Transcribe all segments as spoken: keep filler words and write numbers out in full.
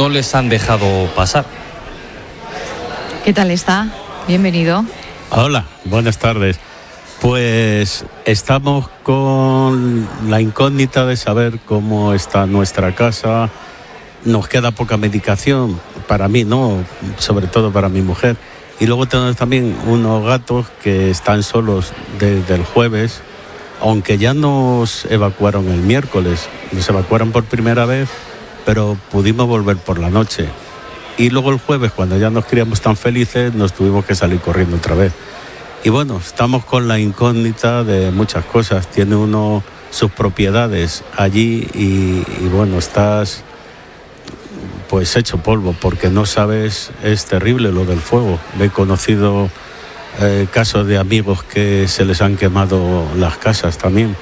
no les han dejado pasar. ¿Qué tal está? Bienvenido. Hola, buenas tardes. Pues estamos con la incógnita de saber cómo está nuestra casa. Nos queda poca medicación, para mí no, sobre todo para mi mujer. Y luego tenemos también unos gatos que están solos desde el jueves, aunque ya nos evacuaron el miércoles. Nos evacuaron por primera vez, pero pudimos volver por la noche. Y luego el jueves, cuando ya nos criamos tan felices, nos tuvimos que salir corriendo otra vez. Y bueno, estamos con la incógnita de muchas cosas. Tiene uno sus propiedades allí y, y bueno, estás pues hecho polvo porque no sabes, es terrible lo del fuego. He conocido eh, casos de amigos que se les han quemado las casas también.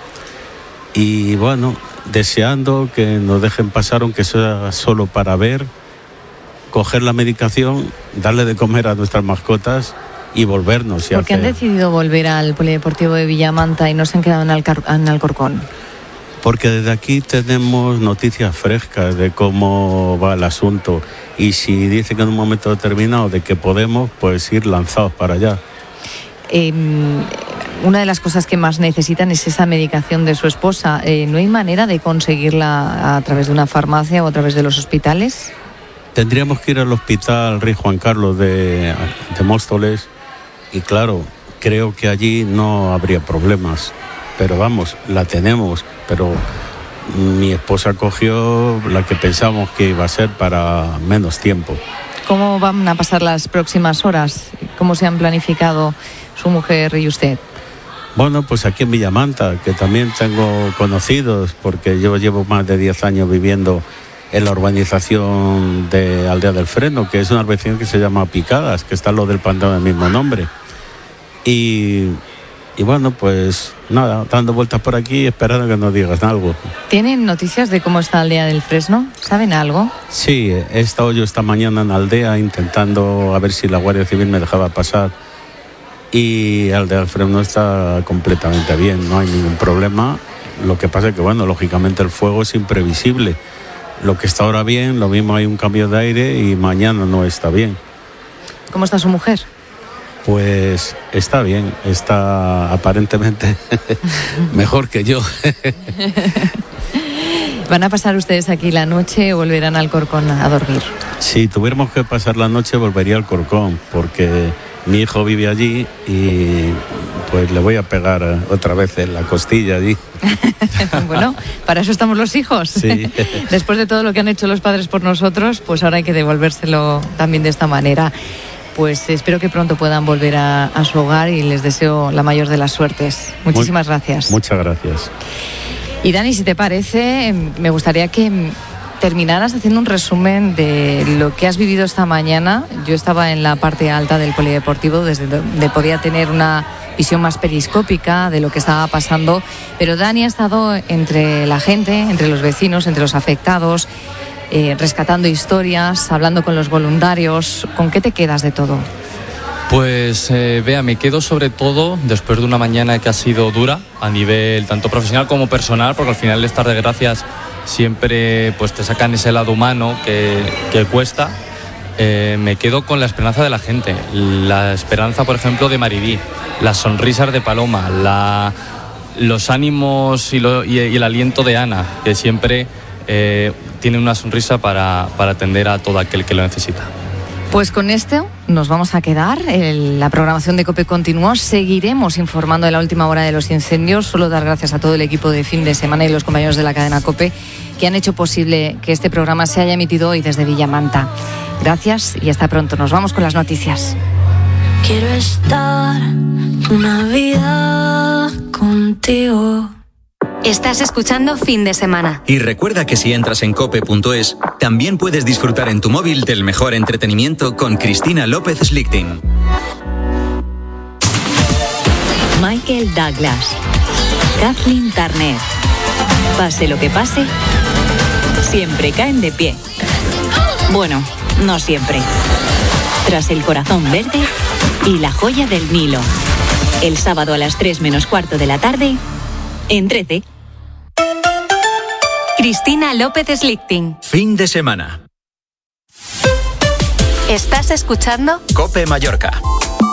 Y bueno, deseando que nos dejen pasar, aunque sea solo para ver, coger la medicación, darle de comer a nuestras mascotas y volvernos. ¿Por qué han decidido volver al Polideportivo de Villamanta y no se han quedado en, Alcar- en Alcorcón? Porque desde aquí tenemos noticias frescas de cómo va el asunto y si dicen que en un momento determinado de que podemos, pues ir lanzados para allá. Eh, una de las cosas que más necesitan es esa medicación de su esposa. Eh, ¿No hay manera de conseguirla a través de una farmacia o a través de los hospitales? Tendríamos que ir al hospital Rey Juan Carlos de, de Móstoles y claro, creo que allí no habría problemas. Pero vamos, la tenemos, pero mi esposa cogió la que pensamos que iba a ser para menos tiempo. ¿Cómo van a pasar las próximas horas? ¿Cómo se han planificado su mujer y usted? Bueno, pues aquí en Villamanta, que también tengo conocidos, porque yo llevo más de diez años viviendo en la urbanización de Aldea del Freno, que es una urbanización que se llama Picadas, que está lo del pantano del mismo nombre. Y... Y bueno, pues nada, dando vueltas por aquí esperando que nos digas algo. ¿Tienen noticias de cómo está Aldea del Fresno? ¿Saben algo? Sí, he estado yo esta mañana en Aldea intentando a ver si la Guardia Civil me dejaba pasar. Y Aldea del Fresno está completamente bien, no hay ningún problema. Lo que pasa es que, bueno, lógicamente el fuego es imprevisible. Lo que está ahora bien, lo mismo hay un cambio de aire y mañana no está bien. ¿Cómo está su mujer? Pues está bien, está aparentemente mejor que yo. ¿Van a pasar ustedes aquí la noche o volverán al Alcorcón a dormir? Si tuviéramos que pasar la noche volvería al Alcorcón, porque mi hijo vive allí y pues le voy a pegar otra vez en la costilla allí. Bueno, para eso estamos los hijos. Sí. Después de todo lo que han hecho los padres por nosotros, pues ahora hay que devolvérselo también de esta manera. Pues espero que pronto puedan volver a, a su hogar y les deseo la mayor de las suertes. Muchísimas Muy, gracias. Muchas gracias. Y Dani, si te parece, me gustaría que terminaras haciendo un resumen de lo que has vivido esta mañana. Yo estaba en la parte alta del polideportivo, desde donde podía tener una visión más periscópica de lo que estaba pasando, pero Dani ha estado entre la gente, entre los vecinos, entre los afectados, Eh, rescatando historias, hablando con los voluntarios. ¿Con qué te quedas de todo? Pues eh, vea, me quedo sobre todo después de una mañana que ha sido dura a nivel tanto profesional como personal, porque al final estas desgracias siempre pues te sacan ese lado humano que, que cuesta. Eh, me quedo con la esperanza de la gente, la esperanza, por ejemplo, de Maribí, las sonrisas de Paloma, la, los ánimos y, lo, y, y el aliento de Ana, que siempre eh, tiene una sonrisa para, para atender a todo aquel que lo necesita. Pues con esto nos vamos a quedar. El, la programación de COPE continúa. Seguiremos informando de la última hora de los incendios. Solo dar gracias a todo el equipo de fin de semana y los compañeros de la cadena COPE que han hecho posible que este programa se haya emitido hoy desde Villamanta. Gracias y hasta pronto. Nos vamos con las noticias. Quiero estar una vida contigo. Estás escuchando Fin de Semana. Y recuerda que si entras en cope punto es, también puedes disfrutar en tu móvil del mejor entretenimiento con Cristina López Slichting. Michael Douglas, Kathleen Turner. Pase lo que pase, siempre caen de pie. Bueno, no siempre. Tras El corazón verde y La joya del Nilo. El sábado a las tres menos cuarto de la tarde, en trece. Cristina López Slichting. Fin de semana. Estás escuchando Cope Mallorca.